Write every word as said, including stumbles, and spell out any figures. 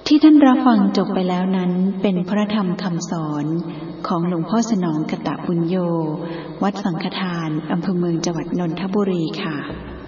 ที่ท่านรับฟังจบไปแล้วนั้นเป็นพระธรรมคำสอนของหลวงพ่อสนองกตปุญโญวัดสังฆทานอำเภอเมืองจังหวัดนนทบุรีค่ะ